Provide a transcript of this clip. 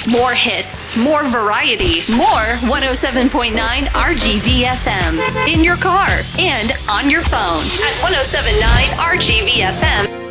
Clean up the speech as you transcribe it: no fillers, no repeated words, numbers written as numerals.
More hits, more variety, more 107.9 RGV FM. In your car and on your phone at 107.9 RGV FM.